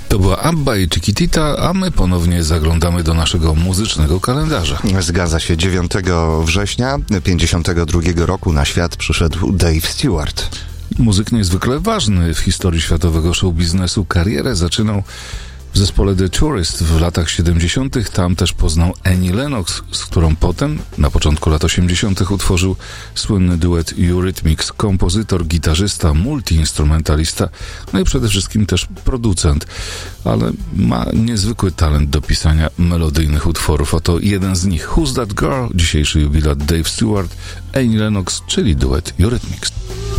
To była ABBA i Chiquitita, a my ponownie zaglądamy do naszego muzycznego kalendarza. Zgadza się, 9 września 1952 roku na świat przyszedł Dave Stewart. Muzyk niezwykle ważny w historii światowego showbiznesu. Karierę zaczynał w zespole The Tourist w latach 70. Tam też poznał Annie Lennox, z którą potem, na początku lat 80. utworzył słynny duet Eurythmics. Kompozytor, gitarzysta, multiinstrumentalista, no i przede wszystkim też producent. Ale ma niezwykły talent do pisania melodyjnych utworów. Oto jeden z nich. Who's That Girl? Dzisiejszy jubilat Dave Stewart, Annie Lennox, czyli duet Eurythmics.